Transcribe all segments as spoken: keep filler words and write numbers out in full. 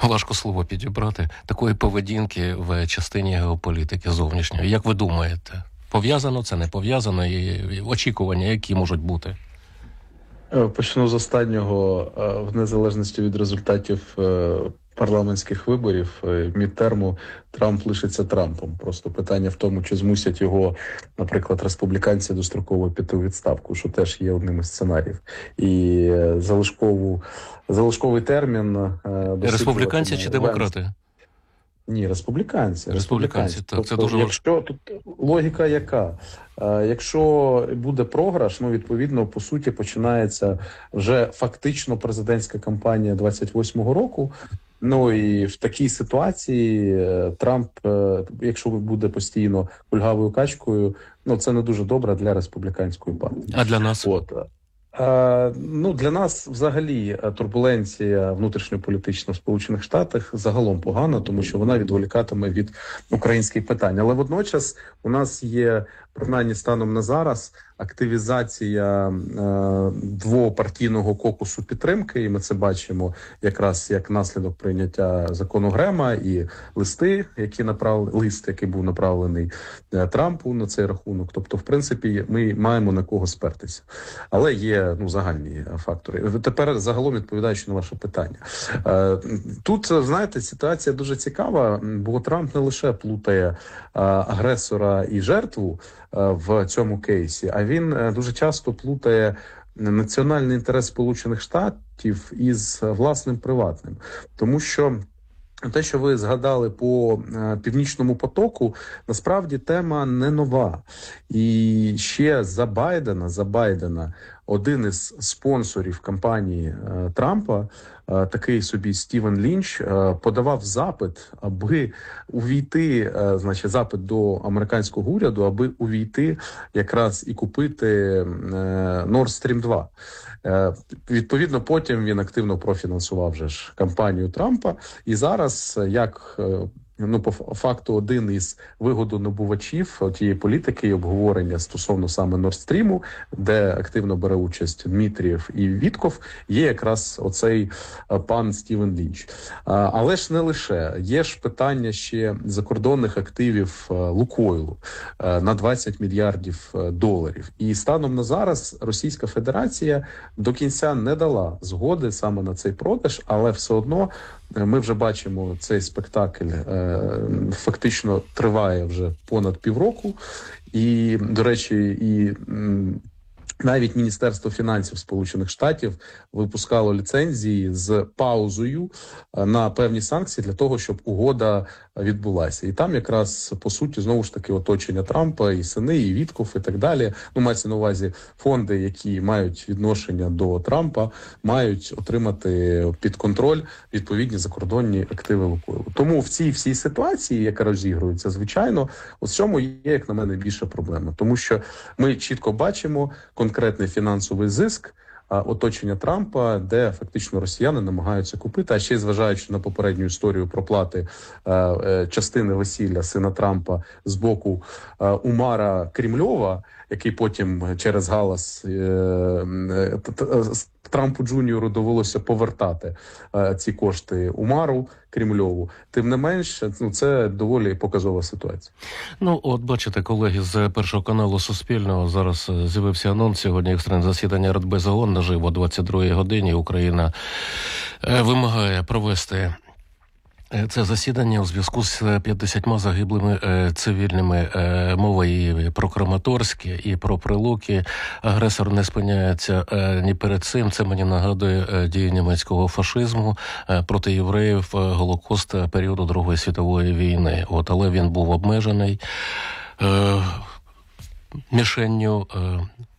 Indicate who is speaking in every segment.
Speaker 1: важко слово підібрати, такої поведінки в частині геополітики зовнішньої. Як ви думаєте, пов'язано це, не пов'язано? І очікування, які можуть бути?
Speaker 2: Почну з останнього. В незалежності від результатів парламентських виборів, мідтерму, Трамп лишиться Трампом. Просто питання в тому, чи змусять його, наприклад, республіканці достроково піти у відставку, що теж є одним із сценаріїв. І залишкову, залишковий термін...
Speaker 1: Республіканці чи демократи?
Speaker 2: Ні, республіканці.
Speaker 1: Республіканці, так,
Speaker 2: тобто,
Speaker 1: це дуже
Speaker 2: якщо тут логіка яка? Якщо буде програш, ну, відповідно, по суті, починається вже фактично президентська кампанія двадцять восьмого року. Ну і в такій ситуації Трамп, якщо буде постійно кульгавою качкою, ну це не дуже добре для республіканської партії.
Speaker 1: А для нас?
Speaker 2: От. Uh, ну, для нас взагалі турбуленція внутрішньополітична в Сполучених Штатах загалом погана, тому що вона відволікатиме від українських питань. Але водночас у нас є, принаймні станом на зараз, активізація е, двопартійного кокусу підтримки, і ми це бачимо якраз як наслідок прийняття закону Грема і листи, які направили, лист, який був направлений е, Трампу на цей рахунок. Тобто, в принципі, ми маємо на кого спертися. Але є ну, загальні фактори. Тепер загалом відповідаючи на ваше питання. Е, тут, знаєте, ситуація дуже цікава, бо Трамп не лише плутає е, агресора і жертву е, в цьому кейсі, а він дуже часто плутає національний інтерес Сполучених Штатів із власним приватним. Тому що те, що ви згадали по Північному потоку, насправді тема не нова. І ще за Байдена, за Байдена один із спонсорів кампанії Трампа, такий собі Стівен Лінч, подавав запит, аби увійти, значить, запит до американського уряду, аби увійти якраз і купити Nord Stream два. Відповідно, потім він активно профінансував вже ж кампанію Трампа. І зараз, як ну, по факту, один із вигодонабувачів тієї політики і обговорення стосовно саме Нордстріму, де активно бере участь Дмитрієв і Вітков, є якраз оцей пан Стівен Лінч. Але ж не лише. Є ж питання ще закордонних активів Лукойлу на двадцять мільярдів доларів. І станом на зараз Російська Федерація до кінця не дала згоди саме на цей продаж, але все одно ми вже бачимо, цей спектакль е, фактично триває вже понад півроку. І, до речі, і м, навіть Міністерство фінансів Сполучених Штатів випускало ліцензії з паузою на певні санкції для того, щоб угода відбулася. І там якраз, по суті, знову ж таки, оточення Трампа, і сини, і Вітков, і так далі. Ну, мається на увазі фонди, які мають відношення до Трампа, мають отримати під контроль відповідні закордонні активи Лукойлу. Тому в цій всій ситуації, яка розігрується, звичайно, у цьому є, як на мене, більша проблема. Тому що ми чітко бачимо конкретний фінансовий зиск оточення Трампа, де фактично росіяни намагаються купити, а ще й зважаючи на попередню історію проплати е, частини весілля сина Трампа з боку е, Умара Кремльова, який потім через галас е, Трампу Джуніору довелося повертати е, ці кошти Умару Кремльову. Тим не менш, ну, це доволі показова ситуація.
Speaker 1: Ну, от бачите, колеги з Першого каналу Суспільного, зараз з'явився анонс, сьогодні екстрене засідання Радбезу ООН наживо о двадцять другій годині. Україна е, вимагає провести це засідання у зв'язку з п'ятдесятьма загиблими е, цивільними. Е, мова і про Краматорськ, і про Прилуки. Агресор не спиняється е, ні перед цим. Це мені нагадує е, дії німецького фашизму е, проти євреїв, е, Голокост періоду Другої світової війни. От, але він був обмежений е, мішенню е,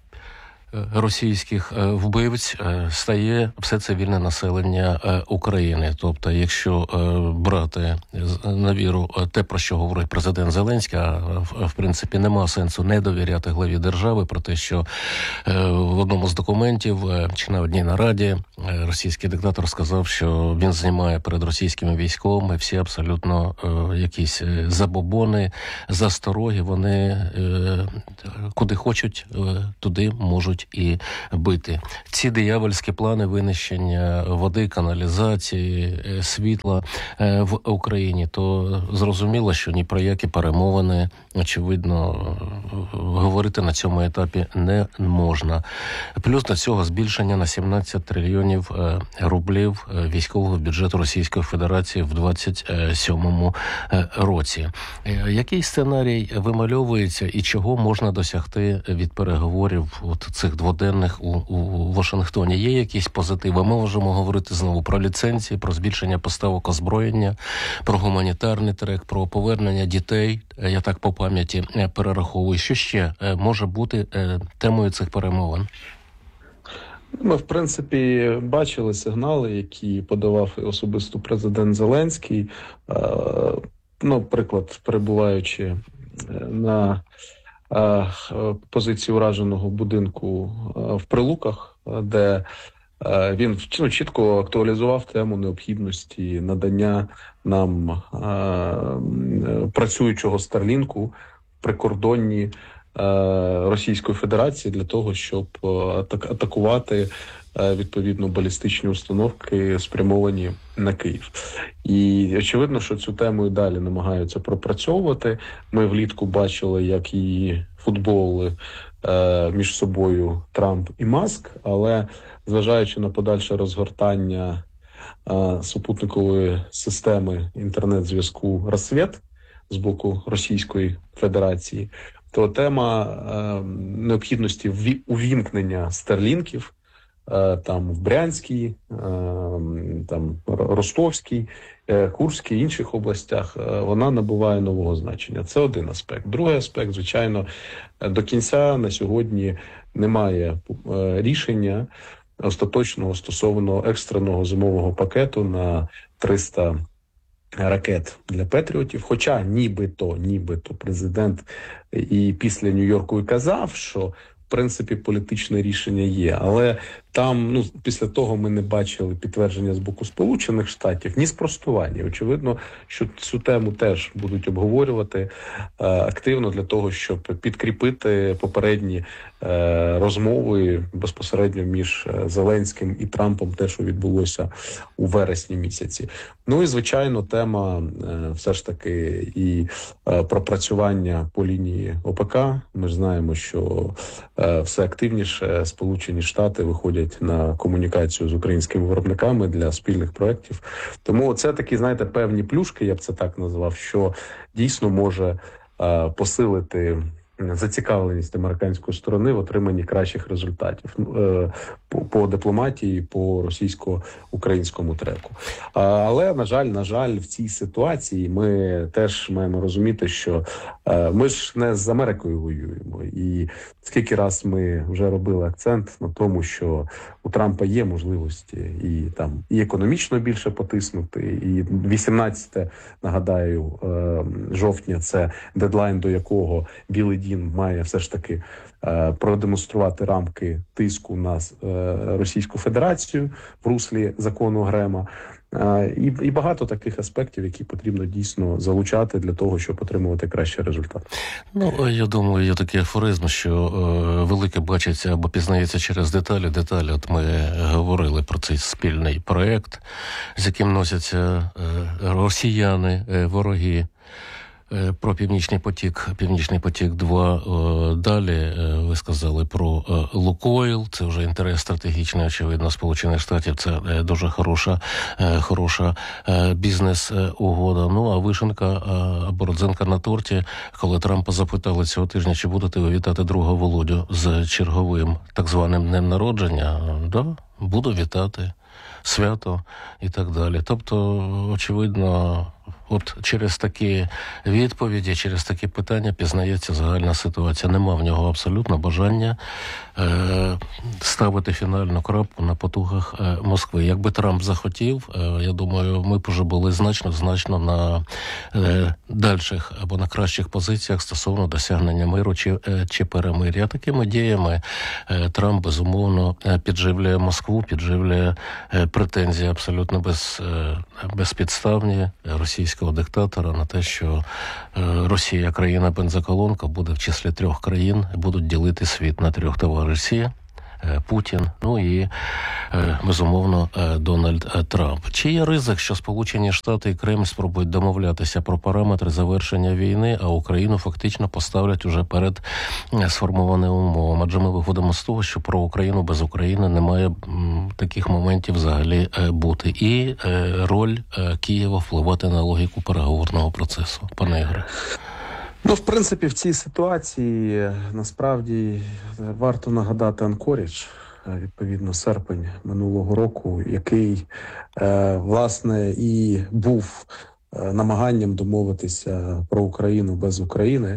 Speaker 1: російських вбивць стає все цивільне населення України. Тобто, якщо брати на віру те, про що говорить президент Зеленський, а в принципі нема сенсу не довіряти главі держави, про те, що в одному з документів чи на одній нараді російський диктатор сказав, що він знімає перед російськими військовими всі абсолютно якісь забобони, застороги, вони куди хочуть, туди можуть будуть і бити. Ці диявольські плани винищення води, каналізації, світла в Україні, то зрозуміло, що ні про які перемовини, очевидно, говорити на цьому етапі не можна. Плюс до цього збільшення на сімнадцять трильйонів рублів військового бюджету Російської Федерації в двадцять сьомому році. Який сценарій вимальовується і чого можна досягти від переговорів от цих дводенних у, у Вашингтоні? Є якісь позитиви? Ми можемо говорити знову про ліцензії, про збільшення поставок озброєння, про гуманітарний трек, про повернення дітей. Я так по пам'яті перераховую. Що ще може бути темою цих перемовин?
Speaker 2: Ми, в принципі, бачили сигнали, які подавав особисто президент Зеленський. Ну, приклад, перебуваючи на позиції ураженого будинку в Прилуках, де він ну, чітко актуалізував тему необхідності надання нам працюючого Старлінку прикордонні Російської Федерації для того, щоб атакувати відповідно балістичні установки, спрямовані на Київ. І очевидно, що цю тему і далі намагаються пропрацьовувати. Ми влітку бачили, як її футболи між собою Трамп і Маск, але зважаючи на подальше розгортання супутникової системи інтернет-зв'язку «Рассвет» з боку Російської Федерації, то тема е, необхідності увімкнення старлінків е, там в Брянській, е, там Ростовській, е, Курській, інших областях, е, вона набуває нового значення. Це один аспект. Другий аспект, звичайно, до кінця на сьогодні немає е, рішення остаточного стосовно екстреного зимового пакету на триста ракет для Петріотів, хоча нібито, нібито президент і після Нью-Йорку і казав, що в принципі політичне рішення є, але там, ну, після того ми не бачили підтвердження з боку Сполучених Штатів, ні спростування. Очевидно, що цю тему теж будуть обговорювати е, активно для того, щоб підкріпити попередні е, розмови безпосередньо між Зеленським і Трампом, те, що відбулося у вересні місяці. Ну і, звичайно, тема е, все ж таки і е, пропрацювання по лінії ОПК. Ми ж знаємо, що е, все активніше Сполучені Штати виходять на комунікацію з українськими виробниками для спільних проєктів. Тому це такі, знаєте, певні плюшки, я б це так назвав, що дійсно може е, посилити зацікавленість американської сторони в отриманні кращих результатів е, по, по дипломатії, по російсько-українському треку. А, але, на жаль, на жаль, в цій ситуації ми теж маємо розуміти, що е, ми ж не з Америкою воюємо. І скільки раз ми вже робили акцент на тому, що у Трампа є можливості і там і економічно більше потиснути, і вісімнадцяте, нагадаю, е, жовтня – це дедлайн, до якого Білий Дім має все ж таки е, продемонструвати рамки тиску на е, Російську Федерацію в руслі закону Грема. Е, і, і багато таких аспектів, які потрібно дійсно залучати для того, щоб отримувати кращий результат.
Speaker 1: Ну, я думаю, є такий афоризм, що е, велике бачиться або пізнається через деталі. Деталі, от ми говорили про цей спільний проєкт, з яким носяться е, росіяни, е, вороги. Про Північний потік, Північний потік-два. Далі ви сказали про Лукойл. Це вже інтерес стратегічний, очевидно, Сполучених Штатів. Це дуже хороша, хороша бізнес-угода. Ну, а вишенка або родзинка на торті, коли Трампа запитали цього тижня, чи будете ви вітати друга Володю з черговим так званим днем народження. Да, буду вітати. Свято і так далі. Тобто, очевидно, от через такі відповіді, через такі питання пізнається загальна ситуація. Нема в нього абсолютно бажання е, ставити фінальну крапку на потугах е, Москви. Якби Трамп захотів, е, я думаю, ми б уже були значно-значно на е, дальших або на кращих позиціях стосовно досягнення миру чи, е, чи перемир'я. Такими діями е, Трамп, безумовно, підживлює Москву, підживлює е, претензії абсолютно без, е, безпідставні російського диктатора на те, що Росія, країна-бензоколонка, буде в числі трьох країн, будуть ділити світ на трьох: товариші, Путін, ну і, безумовно, Дональд Трамп. Чи є ризик, що Сполучені Штати і Кремль спробують домовлятися про параметри завершення війни, а Україну фактично поставлять уже перед сформованим умовами? Адже ми виходимо з того, що про Україну без України немає таких моментів взагалі бути. І роль Києва впливати на логіку переговорного процесу. Пане Ігоре.
Speaker 2: Ну, в принципі, в цій ситуації насправді варто нагадати Анкорідж, відповідно, серпень минулого року, який, власне, і був намаганням домовитися про Україну без України,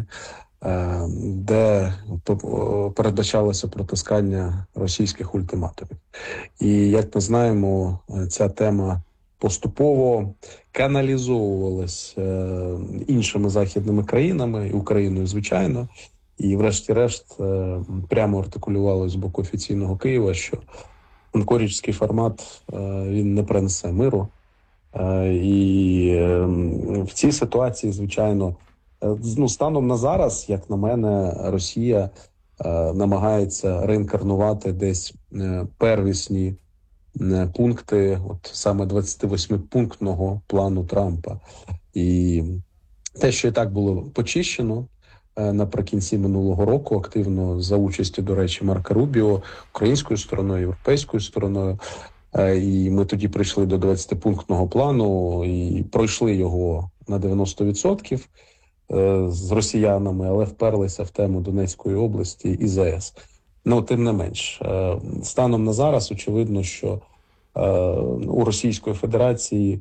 Speaker 2: де передбачалося протискання російських ультиматумів. І, як ми знаємо, ця тема поступово каналізовувалась е, іншими західними країнами, і Україною, звичайно, і врешті-решт е, прямо артикулювалось з боку офіційного Києва, що анкоріджський формат е, він не принесе миру. Е, і е, в цій ситуації, звичайно, е, ну, станом на зараз, як на мене, Росія е, намагається реінкарнувати десь е, первісні пункти, от саме двадцятивосьмипунктного плану Трампа. І те, що і так було почищено наприкінці минулого року, активно за участю, до речі, Марка Рубіо, українською стороною, європейською стороною. І ми тоді прийшли до двадцятипунктного плану і пройшли його на дев'яносто відсотків з росіянами, але вперлися в тему Донецької області і ЗАЕС. Ну, тим не менш, станом на зараз очевидно, що у Російської Федерації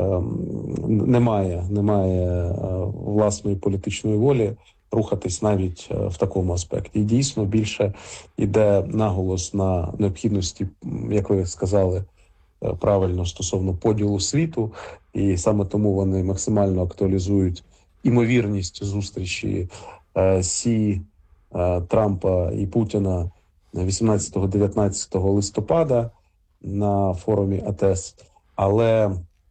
Speaker 2: немає, немає власної політичної волі рухатись навіть в такому аспекті. І дійсно більше йде наголос на необхідності, як ви сказали правильно, стосовно поділу світу, і саме тому вони максимально актуалізують імовірність зустрічі Сі, Трампа і Путіна вісімнадцятого-дев'ятнадцятого листопада на форумі АТЕС. Але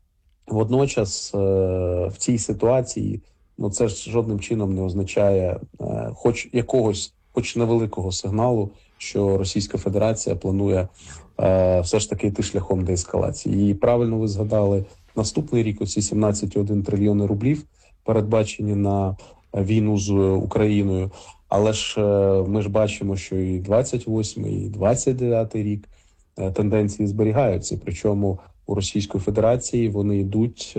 Speaker 2: водночас в цій ситуації, ну, це ж жодним чином не означає хоч якогось, хоч невеликого сигналу, що Російська Федерація планує все ж таки йти шляхом деескалації. І правильно ви згадали, наступний рік оці сімнадцять цілих один трильйони рублів передбачені на війну з Україною. Але ж ми ж бачимо, що і двадцять восьмий, і двадцять дев'ятий рік тенденції зберігаються. Причому у Російської Федерації вони йдуть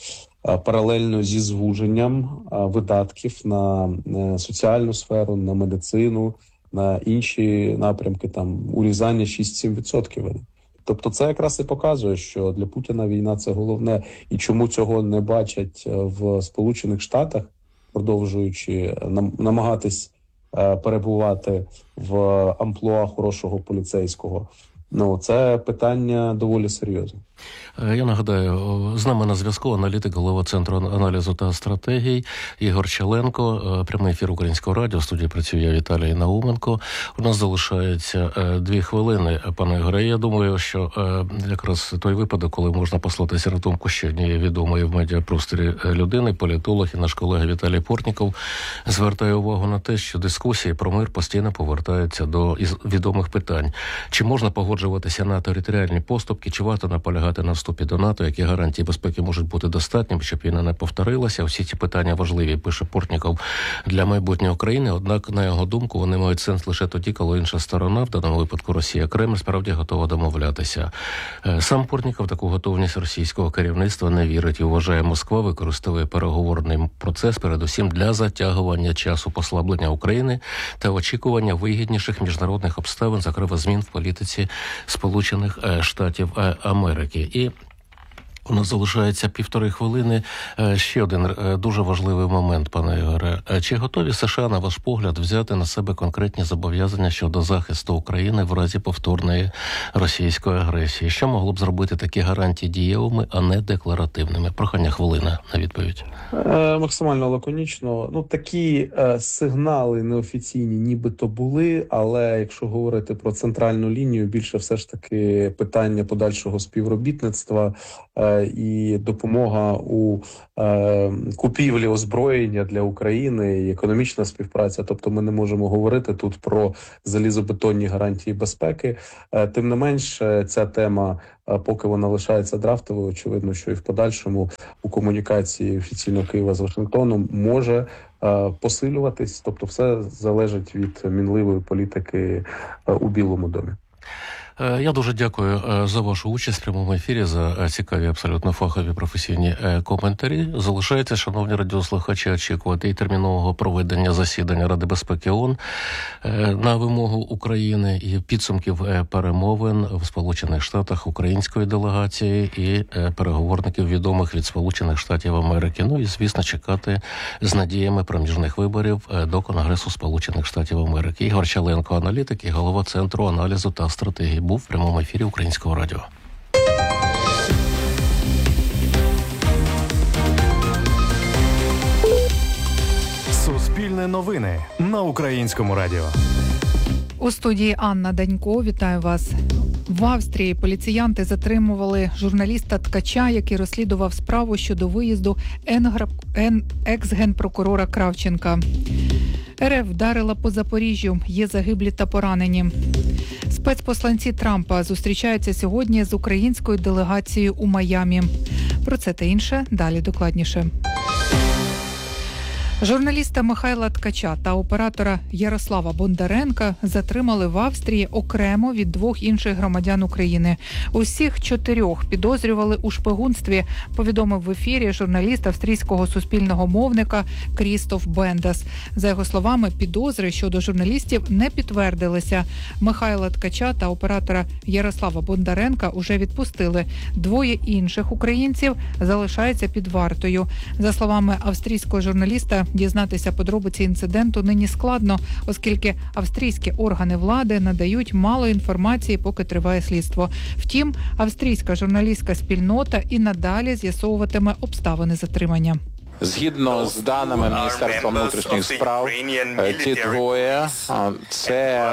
Speaker 2: паралельно зі звуженням видатків на соціальну сферу, на медицину, на інші напрямки, там урізання шість-сім відсотків. Тобто це якраз і показує, що для Путіна війна – це головне. І чому цього не бачать в Сполучених Штатах, продовжуючи намагатись перебувати в амплуа хорошого поліцейського. Ну, це питання доволі серйозне.
Speaker 1: Я нагадаю, з нами на зв'язку аналітик, голова Центру аналізу та стратегій Ігор Чаленко. Прямий ефір Українського радіо. В студії працює я, Віталій Науменко. У нас залишається дві хвилини, пане Ігоре. Я думаю, що якраз той випадок, коли можна послатися на думку ще однієї відомої в медіапросторі людини, політолог і наш колега Віталій Портніков звертає увагу на те, що дискусії про мир постійно повертаються до відомих питань. Чи можна погоджуватися на територіальні поступки, чи варто наполягати на вступі до НАТО, які гарантії безпеки можуть бути достатніми, щоб війна не повторилася. Всі ці питання важливі, пише Портніков, для майбутнього країни. Однак, на його думку, вони мають сенс лише тоді, коли інша сторона, в даному випадку Росія, Кремль, справді готова домовлятися. Сам Портніков таку готовність російського керівництва не вірить і вважає, Москва використовує переговорний процес передусім для затягування часу послаблення України та очікування вигідніших міжнародних обставин, зокрема змін в політиці Сполучених Штатів Америки. І у нас залишається півтори хвилини. Ще один дуже важливий момент, пане Ігоре. Чи готові США, на ваш погляд, взяти на себе конкретні зобов'язання щодо захисту України в разі повторної російської агресії? Що могло б зробити такі гарантії дієвими, а не декларативними? Прохання хвилина на відповідь.
Speaker 2: Е, максимально лаконічно. Ну, такі е, сигнали неофіційні нібито були, але якщо говорити про центральну лінію, більше все ж таки питання подальшого співробітництва, е, і допомога у купівлі озброєння для України, і економічна співпраця. Тобто ми не можемо говорити тут про залізобетонні гарантії безпеки. Тим не менш, ця тема, поки вона лишається драфтовою, очевидно, що і в подальшому у комунікації офіційно Києва з Вашингтоном може посилюватись. Тобто все залежить від мінливої політики у Білому домі.
Speaker 1: Я дуже дякую за вашу участь в прямому ефірі, за цікаві, абсолютно фахові професійні коментарі. Залишається, шановні радіослухачі, очікувати і термінового проведення засідання Ради безпеки ООН на вимогу України і підсумків перемовин в Сполучених Штатах української делегації і переговорників відомих від Сполучених Штатів Америки. Ну і, звісно, чекати з надіями проміжних виборів до Конгресу Сполучених Штатів Америки. Ігор Чаленко, аналітик і голова Центру аналізу та стратегії, був в прямому ефірі Українського радіо.
Speaker 3: Суспільне новини на Українському радіо.
Speaker 4: У студії Анна Данько. Вітаю вас. В Австрії поліціянти затримували журналіста Ткача, який розслідував справу щодо виїзду екс-генпрокурора Кравченка. РФ вдарила по Запоріжжю. Є загиблі та поранені. Спецпосланці Трампа зустрічаються сьогодні з українською делегацією у Майамі. Про це та інше далі докладніше. Журналіста Михайла Ткача та оператора Ярослава Бондаренка затримали в Австрії окремо від двох інших громадян України. Усіх чотирьох підозрювали у шпигунстві, повідомив в ефірі журналіст австрійського суспільного мовника Крістоф Бендас. За його словами, підозри щодо журналістів не підтвердилися. Михайла Ткача та оператора Ярослава Бондаренка уже відпустили. Двоє інших українців залишаються під вартою. За словами австрійського журналіста, дізнатися подробиці інциденту нині складно, оскільки австрійські органи влади надають мало інформації, поки триває слідство. Втім, австрійська журналістська спільнота і надалі з'ясовуватиме обставини затримання.
Speaker 5: Згідно з даними Міністерства внутрішніх справ, ті двоє – це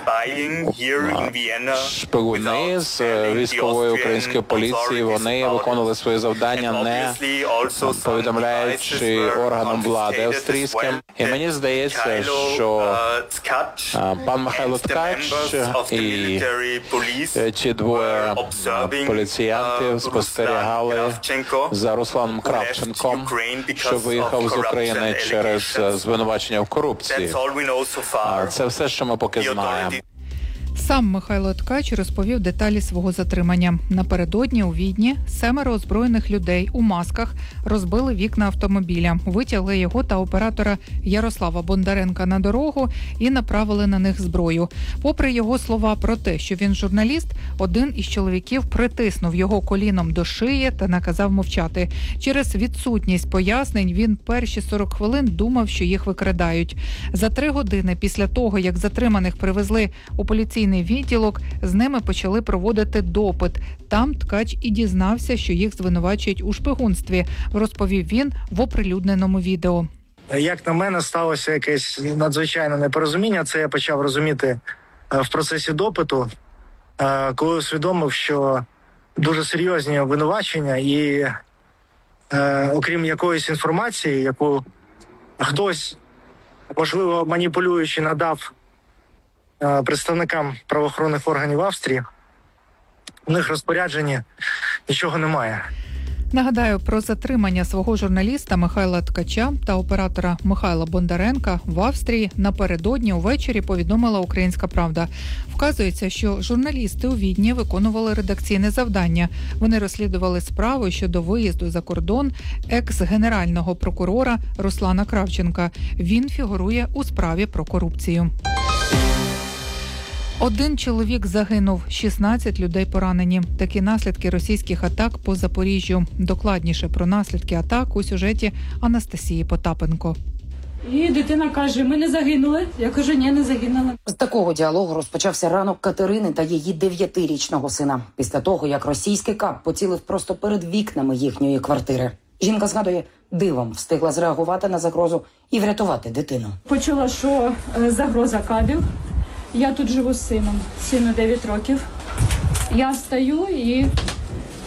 Speaker 5: шпигуни з військової української поліції. Вони виконували свої завдання, не повідомляючи органам влади австрійським. І мені здається, що пан Михайло Ткач і ті двоє поліціянтів спостерігали за Русланом Кравченком, що виїхав з України через звинувачення в корупції. Це все, що ми поки знаємо.
Speaker 4: Сам Михайло Ткач розповів деталі свого затримання. Напередодні у Відні семеро озброєних людей у масках розбили вікна автомобіля, витягли його та оператора Ярослава Бондаренка на дорогу і направили на них зброю. Попри його слова про те, що він журналіст, один із чоловіків притиснув його коліном до шиї та наказав мовчати. Через відсутність пояснень він перші сорок хвилин думав, що їх викрадають. За три години після того, як затриманих привезли у поліційний відділок, з ними почали проводити допит. Там Ткач і дізнався, що їх звинувачують у шпигунстві, розповів він в оприлюдненому відео.
Speaker 6: Як на мене, сталося якесь надзвичайне непорозуміння. Це я почав розуміти в процесі допиту, коли усвідомив, що дуже серйозні обвинувачення і окрім якоїсь інформації, яку хтось, можливо, маніпулюючи, надав представникам правоохоронних органів Австрії, у них розпорядженні нічого немає.
Speaker 4: Нагадаю, про затримання свого журналіста Михайла Ткача та оператора Михайла Бондаренка в Австрії напередодні увечері повідомила «Українська правда». Вказується, що журналісти у Відні виконували редакційне завдання. Вони розслідували справу щодо виїзду за кордон екс-генерального прокурора Руслана Кравченка. Він фігурує у справі про корупцію. Один чоловік загинув, шістнадцять людей поранені. Такі наслідки російських атак по Запоріжжю. Докладніше про наслідки атак у сюжеті Анастасії Потапенко.
Speaker 7: І дитина каже, ми не загинули. Я кажу, ні, не загинула.
Speaker 8: З такого діалогу розпочався ранок Катерини та її дев'ятирічного сина. Після того, як російський кап поцілив просто перед вікнами їхньої квартири. Жінка згадує, дивом встигла зреагувати на загрозу і врятувати дитину.
Speaker 7: Почула, що загроза кабів. Я тут живу з сином, сину дев'ять років. Я встаю і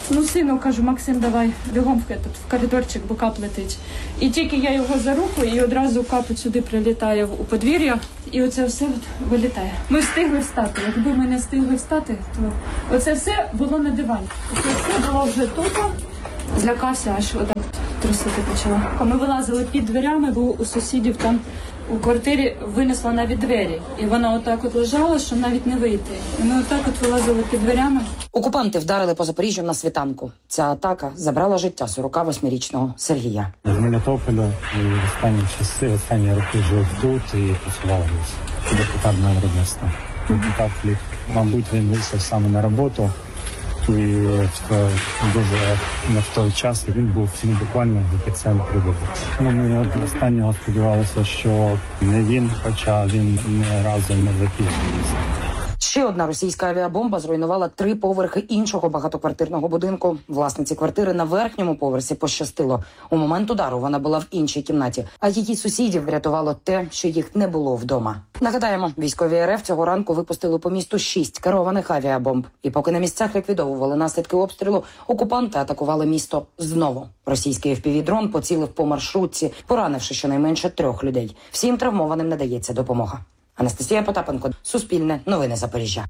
Speaker 7: Ну, сину кажу, Максим, давай, бігом в, этот, в коридорчик, бо кап летить. І тільки я його за руку, і одразу кап сюди прилітає у подвір'я, і оце все от вилітає. Ми встигли встати. Якби ми не встигли встати, то оце все було на дивані. Оце все було вже тут. Злякався, аж отак трусити почала. Ми вилазили під дверями, бо у сусідів там у квартирі винесла навіть двері. І вона отак от лежала, що навіть не вийти. І ми отак от вилазили під дверями.
Speaker 8: Окупанти вдарили по Запоріжжю на світанку. Ця атака забрала життя сорок восьмирічного Сергія.
Speaker 9: З Мелітополя і останні часи, останні роки жив тут і працював до депутатного виробництва. Депутат Флік. Мабуть, він вийшов саме на роботу. І в, дуже в той час він був ну, буквально в епіцентрі вибуху. Ну, ми останнього сподівалися, що не він, хоча він не разом не запізнився.
Speaker 8: Ще одна російська авіабомба зруйнувала три поверхи іншого багатоквартирного будинку. Власниці квартири на верхньому поверсі пощастило. У момент удару вона була в іншій кімнаті, а її сусідів врятувало те, що їх не було вдома. Нагадаємо, військові РФ цього ранку випустили по місту шість керованих авіабомб. І поки на місцях ліквідовували наслідки обстрілу, окупанти атакували місто знову. Російський еф пі ві-дрон поцілив по маршрутці, поранивши щонайменше трьох людей. Всім травмованим надається допомога. Анастасія Потапенко, Суспільне, новини Запоріжжя.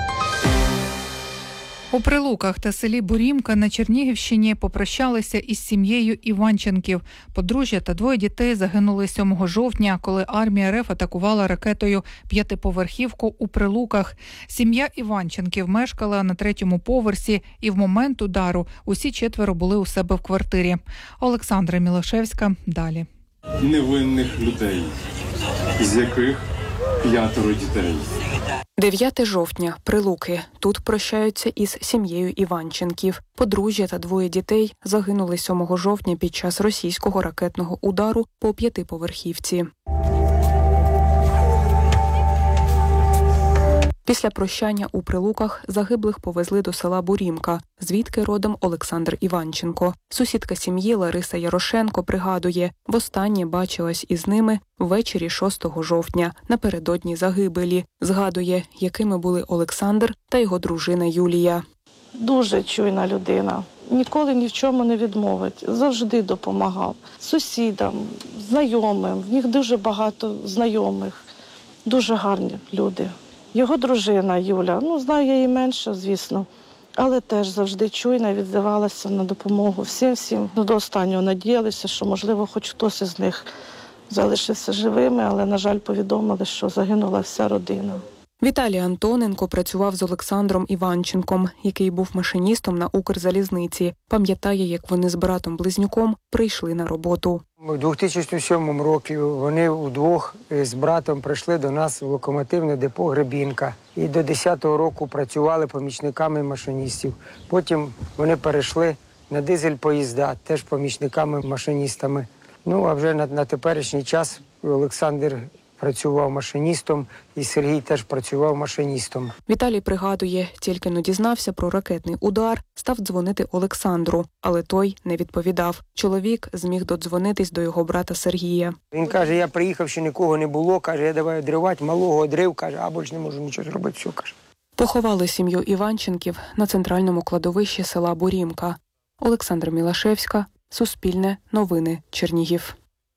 Speaker 4: У Прилуках та селі Бурімка на Чернігівщині попрощалися із сім'єю Іванченків. Подружжя та двоє дітей загинули сьомого жовтня, коли армія РФ атакувала ракетою п'ятиповерхівку у Прилуках. Сім'я Іванченків мешкала на третьому поверсі, і в момент удару усі четверо були у себе в квартирі. Олександра Мілошевська далі.
Speaker 10: Невинних людей, з яких п'ятеро дітей.
Speaker 11: дев'яте жовтня. Прилуки. Тут прощаються із сім'єю Іванченків. Подружжя та двоє дітей загинули сьомого жовтня під час російського ракетного удару по п'ятиповерхівці. Після прощання у Прилуках загиблих повезли до села Бурімка, звідки родом Олександр Іванченко. Сусідка сім'ї Лариса Ярошенко пригадує, востаннє бачилась із ними ввечері шостого жовтня, напередодні загибелі. Згадує, якими були Олександр та його дружина Юлія.
Speaker 12: Дуже чуйна людина. Ніколи ні в чому не відмовить. Завжди допомагав. Сусідам, знайомим. В них дуже багато знайомих. Дуже гарні люди. Його дружина Юля, ну, знаю я її менше, звісно, але теж завжди чуйна, відзивалася на допомогу всім-всім. До останнього надіялися, що, можливо, хоч хтось із них залишився живими, але, на жаль, повідомили, що загинула вся родина.
Speaker 11: Віталій Антоненко працював з Олександром Іванченком, який був машиністом на Укрзалізниці. Пам'ятає, як вони з братом-близнюком прийшли на роботу.
Speaker 13: У дві тисячі сьомому році вони удвох з братом прийшли до нас в локомотивне депо Гребінка. І до десятого року працювали помічниками машиністів. Потім вони перейшли на дизель-поїзда, теж помічниками-машиністами. Ну, а вже на, на теперішній час Олександр працював машиністом, і Сергій теж працював машиністом.
Speaker 11: Віталій пригадує, тільки но дізнався про ракетний удар, став дзвонити Олександру, але той не відповідав. Чоловік зміг додзвонитись до його брата Сергія.
Speaker 13: Він каже, я приїхав, ще нікого не було, каже, я давай одривати, малого одрив, каже, а більше не можу нічого зробити, все, каже.
Speaker 11: Поховали сім'ю Іванченків на центральному кладовищі села Бурімка. Олександра Мілашевська, Суспільне, новини, Чернігів.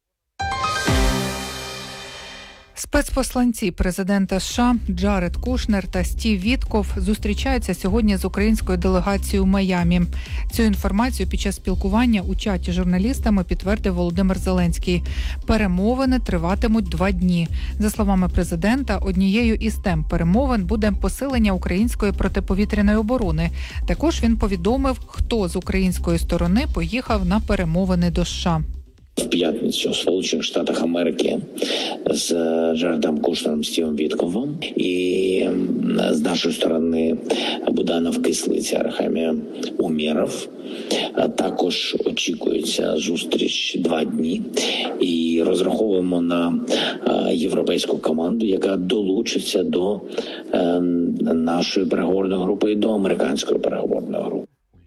Speaker 4: Спецпосланці президента США Джаред Кушнер та Стів Вітков зустрічаються сьогодні з українською делегацією в Майамі. Цю інформацію під час спілкування у чаті з журналістами підтвердив Володимир Зеленський. Перемовини триватимуть два дні. За словами президента, однією із тем перемовин буде посилення української протиповітряної оборони. Також він повідомив, хто з української сторони поїхав на перемовини до США.
Speaker 14: В п'ятницю в Сполучених Штатах Америки з Джаредом Кушнером, Стівом Вітковим і з нашої сторони Буданов, Кислиця, Архамія, Умєров. Також очікується зустріч два дні і розраховуємо на європейську команду, яка долучиться до нашої переговорної групи і до американської переговорної групи.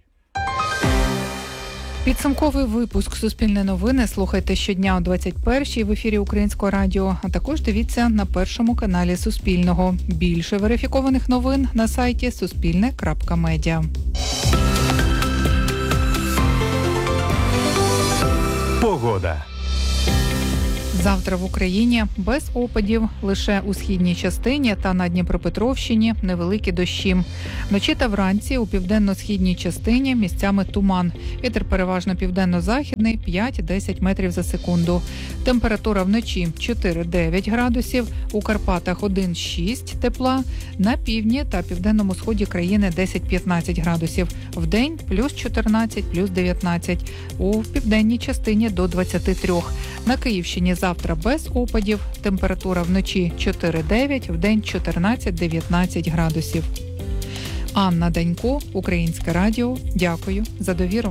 Speaker 4: Підсумковий випуск «Суспільне новини» слухайте щодня о двадцять першій в ефірі Українського радіо, а також дивіться на першому каналі Суспільного. Більше верифікованих новин на сайті суспільне крапка медіа.
Speaker 3: Погода.
Speaker 4: Завтра в Україні без опадів, лише у східній частині та на Дніпропетровщині невеликі дощі. Вночі та вранці у південно-східній частині місцями туман. Вітер переважно південно-західний п'ять-десять метрів за секунду. Температура вночі чотири-дев'ять градусів, у Карпатах один-шість тепла, на півдні та південному сході країни десять-п'ятнадцять градусів. Вдень плюс чотирнадцять, плюс дев'ятнадцять. У південній частині до двадцяти трьох. На Київщині завтра без опадів. Температура вночі чотири-дев'ять, вдень чотирнадцять-дев'ятнадцять градусів. Анна Данько, Українське радіо. Дякую за довіру.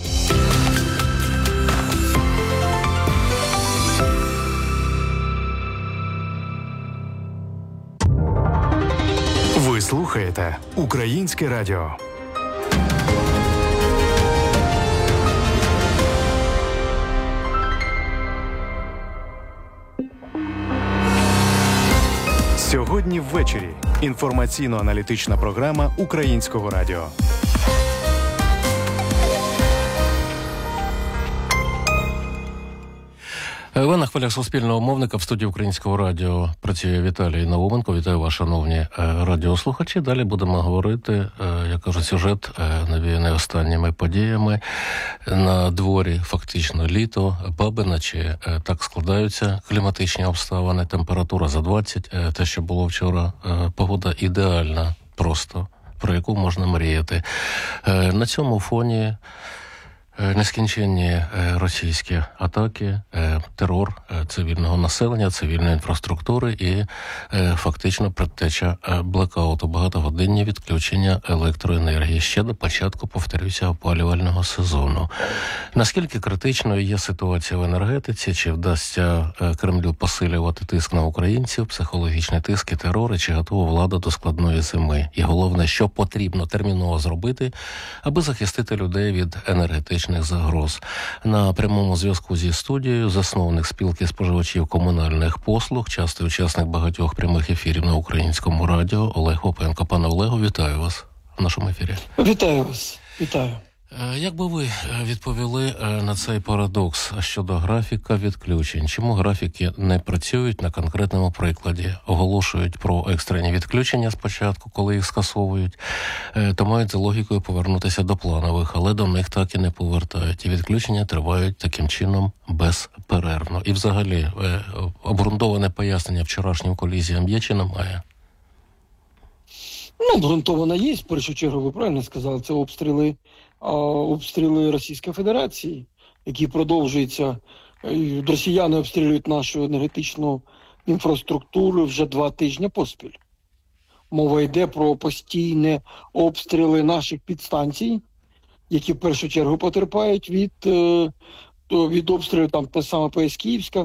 Speaker 3: Ви слухаєте Українське радіо. Сьогодні ввечері. Інформаційно-аналітична програма Українського радіо.
Speaker 1: Ви на хвилях Суспільного мовника в студії Українського радіо працює Віталій Науменко. Вітаю вас, шановні радіослухачі. Далі будемо говорити, як кажуть, сюжет навіяний останніми подіями. На дворі фактично літо, бабина, чи так складаються кліматичні обставини, температура за двадцять, те, що було вчора, погода ідеальна просто, про яку можна мріяти. На цьому фоні нескінченні російські атаки, терор цивільного населення, цивільної інфраструктури і фактично предтеча блекауту, багатогодинні відключення електроенергії ще до початку, повторюся, опалювального сезону. Наскільки критичною є ситуація в енергетиці, чи вдасться Кремлю посилювати тиск на українців, психологічний тиск і терор, і чи готова влада до складної зими? І головне, що потрібно терміново зробити, аби захистити людей від енергетичних загроз. На прямому зв'язку зі студією засновник спілки споживачів комунальних послуг, частий учасник багатьох прямих ефірів на Українському радіо Олег Попенко. Пане Олегу, вітаю вас в нашому ефірі.
Speaker 15: Вітаю вас. Вітаю.
Speaker 1: Як би ви відповіли на цей парадокс щодо графіка відключень? Чому графіки не працюють на конкретному прикладі? Оголошують про екстрені відключення спочатку, коли їх скасовують, то мають за логікою повернутися до планових, але до них так і не повертають. І відключення тривають таким чином безперервно. І взагалі, обґрунтоване пояснення вчорашнім колізіям є чи немає?
Speaker 15: Ну, обґрунтовано є. В першу чергу, ви правильно сказали, це обстріли обстріли Російської Федерації, які продовжуються. Росіяни обстрілюють нашу енергетичну інфраструктуру вже два тижні поспіль. Мова йде про постійні обстріли наших підстанцій, які в першу чергу потерпають від, від обстрілів, там те саме ПС Київська,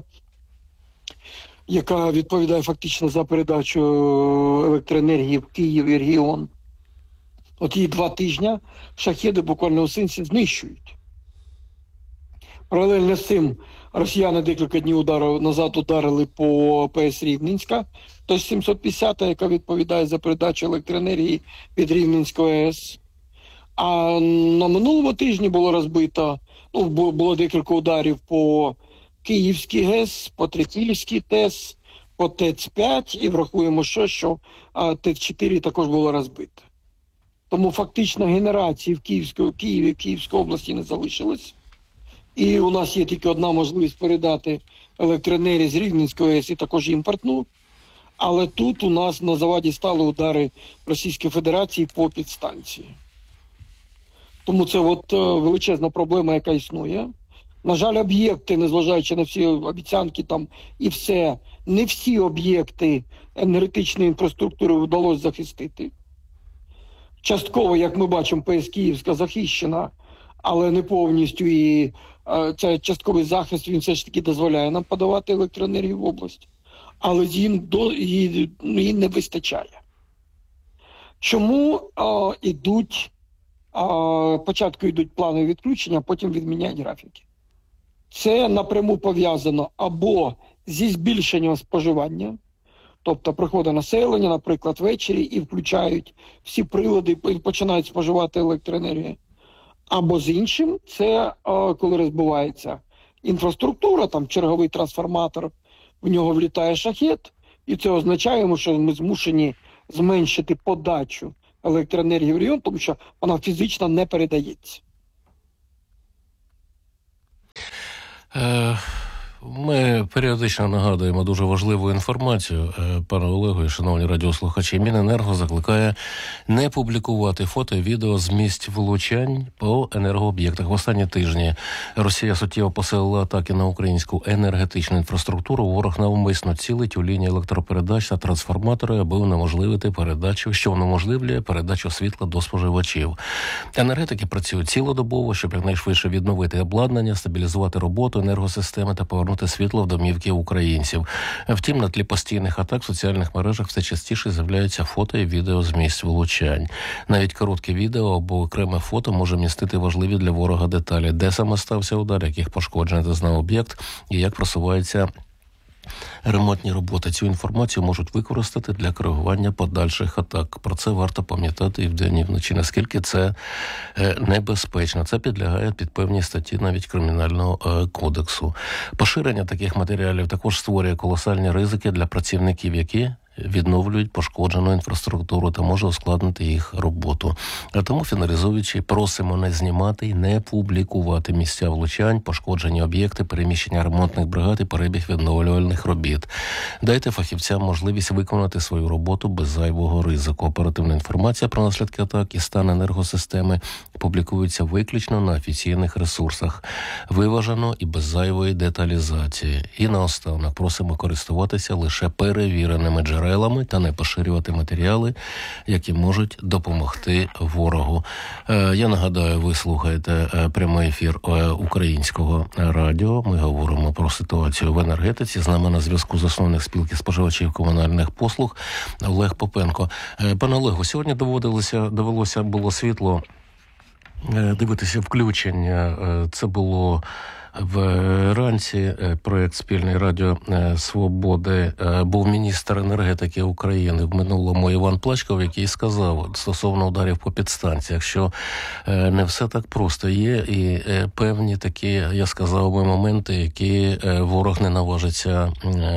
Speaker 15: яка відповідає фактично за передачу електроенергії в Київ і регіон. От її два тижні шахеди буквально у сенсі знищують. Паралельно з цим росіяни декілька днів удару, назад ударили по ПС Рівненська, тож сімсот п'ятдесят, яка відповідає за передачу електроенергії від Рівненської АЕС. А на минулому тижні було розбито, ну, було декілька ударів по Київській ГЕС, по Трипільській ТЕС, по ТЕЦ п'ять, і врахуємо, що, що ТЕЦ чотири також було розбито. Тому фактично генерації в Київській, Києві, Київській області не залишилось. І у нас є тільки одна можливість передати електроенергію з Рівненської АЕС і також імпортну. Але тут у нас на заваді стали удари Російської Федерації по підстанції. Тому це от величезна проблема, яка існує. На жаль, об'єкти, незважаючи на всі обіцянки там і все, не всі об'єкти енергетичної інфраструктури вдалося захистити. Частково, як ми бачимо, ПС Київська захищена, але не повністю. І е, цей частковий захист, він все ж таки дозволяє нам подавати електроенергію в область. Але їм, до, їй, їй не вистачає. Чому е, ідуть, е, спочатку йдуть плани відключення, а потім відміняють графіки? Це напряму пов'язано або зі збільшенням споживання, тобто приходить населення, наприклад, ввечері і включають всі прилади і починають споживати електроенергію. Або з іншим, це коли розбивається інфраструктура, там черговий трансформатор, в нього влітає шахет, і це означає, що ми змушені зменшити подачу електроенергії в регіон, тому що вона фізично не передається.
Speaker 1: Е... Ми періодично нагадуємо дуже важливу інформацію. Пане Олегу і шановні радіослухачі, Міненерго закликає не публікувати фото і відео з місць влучань по енергооб'єктах. В останні тижні Росія суттєво посилила атаки на українську енергетичну інфраструктуру. Ворог навмисно цілить у лінії електропередач та трансформатори, аби унеможливити передачу, що унеможливлює передачу світла до споживачів. Енергетики працюють цілодобово, щоб якнайшвидше відновити обладнання, стабілізувати роботу енергосистеми та повернути світло в домівки українців. Втім, на тлі постійних атак в соціальних мережах все частіше з'являються фото і відео з місць влучань. Навіть коротке відео або окреме фото може містити важливі для ворога деталі, де саме стався удар, яких пошкоджень зазнав об'єкт і як просувається ремонтні роботи. Цю інформацію можуть використати для коригування подальших атак. Про це варто пам'ятати і вдень, і вночі. Наскільки це небезпечно. Це підлягає під певні статті навіть Кримінального кодексу. Поширення таких матеріалів також створює колосальні ризики для працівників, які відновлюють пошкоджену інфраструктуру та може ускладнити їх роботу. А тому, фіналізуючи, просимо не знімати і не публікувати місця влучань, пошкоджені об'єкти, переміщення ремонтних бригад і перебіг відновлювальних робіт. Дайте фахівцям можливість виконати свою роботу без зайвого ризику. Оперативна інформація про наслідки атак і стан енергосистеми публікується виключно на офіційних ресурсах, виважено і без зайвої деталізації. І наостанок просимо користуватися лише перевіреними джерелами та не поширювати матеріали, які можуть допомогти ворогу. Я нагадаю, ви слухаєте прямий ефір Українського радіо. Ми говоримо про ситуацію в енергетиці. З нами на зв'язку засновник спілки споживачів комунальних послуг Олег Попенко. Пане Олегу, сьогодні доводилося, довелося було світло дивитися включення. Це було вранці. Проєкт «Спільний радіо Свободи» був міністр енергетики України в минулому Іван Плачков, який сказав стосовно ударів по підстанціях, що не все так просто. Є і певні такі, я сказав би, моменти, які ворог не наважиться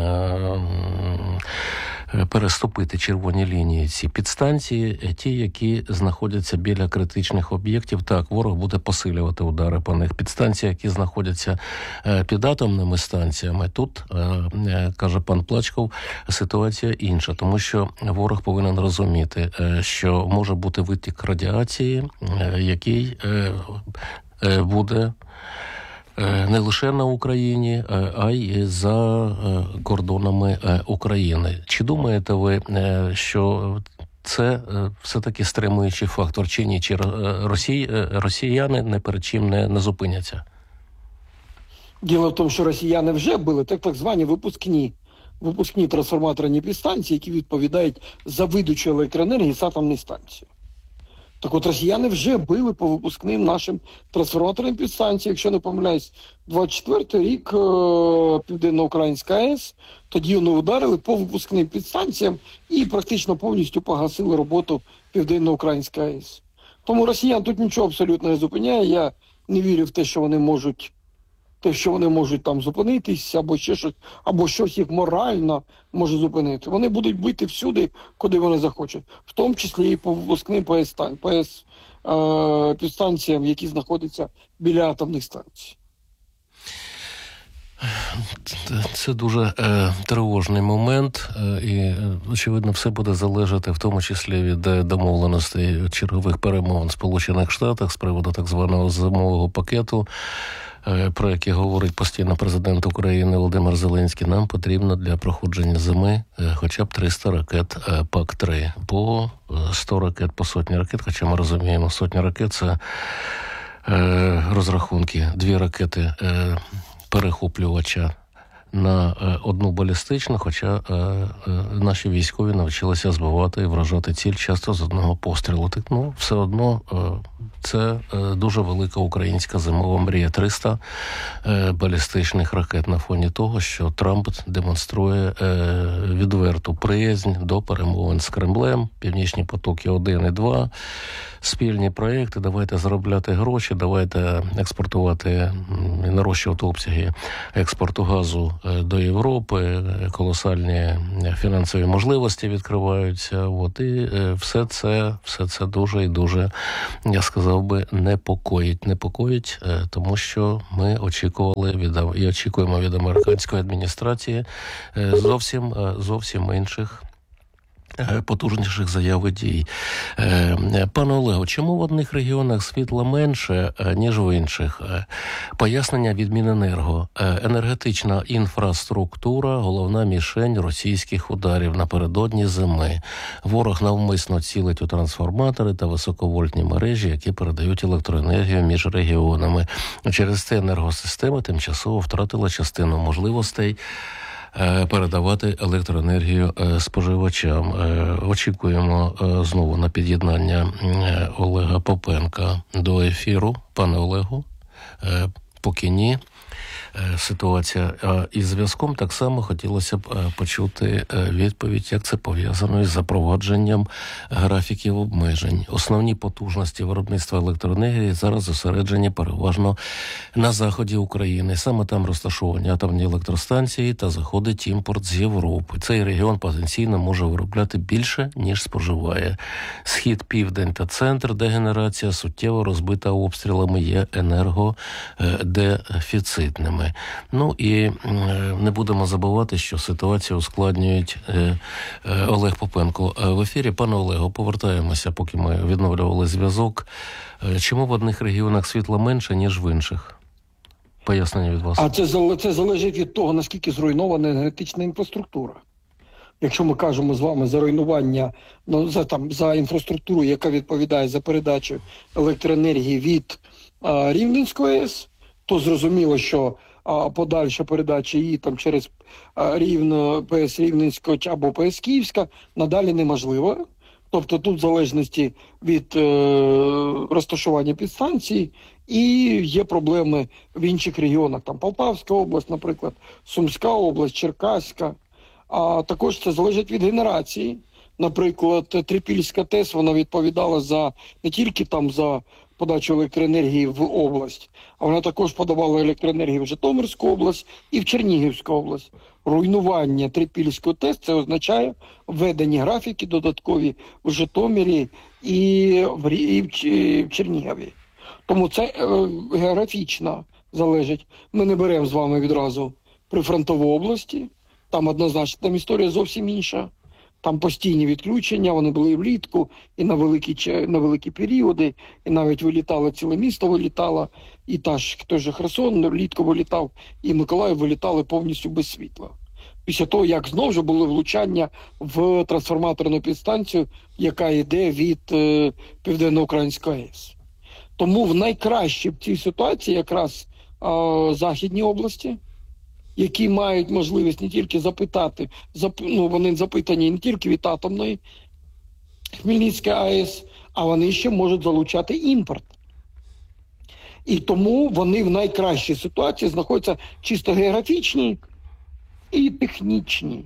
Speaker 1: переступити червоні лінії. Ці підстанції, ті, які знаходяться біля критичних об'єктів, так, ворог буде посилювати удари по них. Підстанції, які знаходяться під атомними станціями, тут, каже пан Плачков, ситуація інша, тому що ворог повинен розуміти, що може бути витік радіації, який буде не лише на Україні, а й за кордонами України. Чи думаєте ви, що це все-таки стримуючий фактор, чи ні? Чи росій, росіяни не перед чим не, не зупиняться?
Speaker 15: Діло в тому, що росіяни вже були так, так звані випускні, випускні трансформаторні підстанції, які відповідають за видачу електроенергії з атомної станції. Так от росіяни вже били по випускним нашим трансформаторним підстанціям. Якщо не помиляюсь, двадцять четвертий рік Південно-Українська АЕС, тоді вони ударили по випускним підстанціям і практично повністю погасили роботу Південно-Українська АЕС. Тому росіян тут нічого абсолютно не зупиняє. Я не вірю в те, що вони можуть те, що вони можуть там зупинитись, або ще щось, або щось їх морально може зупинити. Вони будуть бити всюди, куди вони захочуть. В тому числі і по випускним ПС, ПС е, підстанціям, які знаходяться біля атомних станцій.
Speaker 1: Це дуже е, тривожний момент, е, і, очевидно, все буде залежати, в тому числі від домовленостей чергових перемовин в Сполучених Штатах з приводу так званого зимового пакету, е, про який говорить постійно президент України Володимир Зеленський. Нам потрібно для проходження зими е, хоча б триста ракет е, пак три, по сто ракет, по сотні ракет, хоча ми розуміємо, сотня ракет – це е, розрахунки, дві ракети е, перехоплювача на е, одну балістичну, хоча е, е, наші військові навчилися збивати і вражати ціль часто з одного пострілу. Так, ну, все одно е, це е, дуже велика українська зимова мрія. триста е, балістичних ракет на фоні того, що Трамп демонструє е, відверту приязнь до перемовин з Кремлем, Північні потоки один і два. спільні проєкти, давайте заробляти гроші, давайте експортувати і нарощувати обсяги експорту газу до Європи, колосальні фінансові можливості відкриваються. От, і все це, все це дуже і дуже, я сказав би, непокоїть. Непокоїть, тому що ми очікували від, і очікуємо від американської адміністрації зовсім, зовсім інших потужніших заяв і дій. Пане Олего, чому в одних регіонах світла менше, ніж в інших? Пояснення від Міненерго. Енергетична інфраструктура – головна мішень російських ударів напередодні зими. Ворог навмисно цілить у трансформатори та високовольтні мережі, які передають електроенергію між регіонами. Через це енергосистема тимчасово втратила частину можливостей передавати електроенергію споживачам. Очікуємо знову на під'єднання Олега Попенка до ефіру. Пане Олегу, поки ні. Ситуація із зв'язком, так само хотілося б почути відповідь, як це пов'язано із запровадженням графіків обмежень. Основні потужності виробництва електроенергії зараз зосереджені переважно на заході України. Саме там розташовані атомні електростанції та заходить імпорт з Європи. Цей регіон потенційно може виробляти більше, ніж споживає. Схід, південь та центр, де генерація суттєво розбита обстрілами, є енергодефіцитними. Ну і не будемо забувати, що ситуацію ускладнюють Олег Попенко. В ефірі, пане Олего, повертаємося, поки ми відновлювали зв'язок. Чому в одних регіонах світла менше, ніж в інших? Пояснення від вас.
Speaker 15: А це, це залежить від того, наскільки зруйнована енергетична інфраструктура. Якщо ми кажемо з вами за руйнування, ну, за, там, за інфраструктуру, яка відповідає за передачу електроенергії від а, Рівненської АЕС, то зрозуміло, що а, подальша передача її там через а, Рівно, ПС Рівненського або ПС Київська надалі неможлива. Тобто тут в залежності від е, розташування підстанції і є проблеми в інших регіонах. Там Полтавська область, наприклад, Сумська область, Черкаська. А також це залежить від генерації. Наприклад, Трипільська ТЕС, вона відповідала за не тільки там за подачу електроенергії в область, а вона також подавала електроенергію в Житомирську область і в Чернігівську область. Руйнування Трипільської ТЕС – це означає введені графіки додаткові в Житомирі і в, і в Чернігові. Тому це е, географічно залежить. Ми не беремо з вами відразу прифронтову області, там однозначно там історія зовсім інша. Там постійні відключення, вони були і влітку, і на великі, на великі періоди, і навіть вилітало, ціле місто вилітало, і та ж, той же Херсон влітку вилітав, і Миколаїв вилітали повністю без світла. Після того, як знову ж були влучання в трансформаторну підстанцію, яка йде від е, Південно-Української АЕС. Тому в найкращій в цій ситуації якраз е, західні області, які мають можливість не тільки запитати, зап, ну, вони запитані не тільки від атомної Хмельницької АЕС, а вони ще можуть залучати імпорт. І тому вони в найкращій ситуації знаходяться чисто географічні і технічні.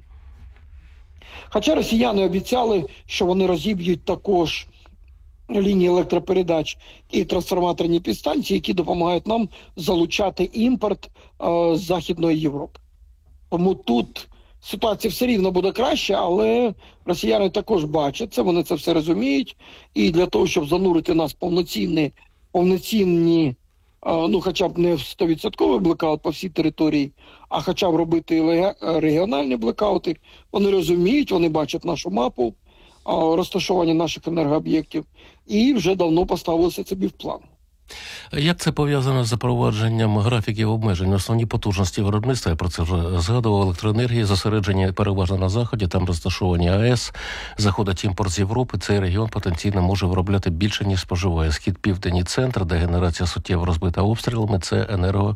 Speaker 15: Хоча росіяни обіцяли, що вони розіб'ють також лінії електропередач і трансформаторні підстанції, які допомагають нам залучати імпорт е, з Західної Європи. Тому тут ситуація все рівно буде краще, але росіяни також бачать це, вони це все розуміють. І для того, щоб занурити нас в повноцінні, повноцінні е, ну хоча б не в сто відсотків блекаут по всій території, а хоча б робити регіональні блекаути, вони розуміють, вони бачать нашу мапу, розташування наших енергооб'єктів, і вже давно поставилося собі в план.
Speaker 1: Як це пов'язано з запровадженням графіків обмежень? Основні потужності виробництва, я про це вже згадував, електроенергії, зосереджені переважно на Заході, там розташовані АЕС, заходить імпорт з Європи, цей регіон потенційно може виробляти більше, ніж споживає. Схід, південь і центр, де генерація суттєво розбита обстрілами, це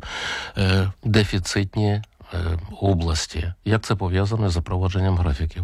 Speaker 1: енергодефіцитні області. Як це пов'язано з запровадженням графіків?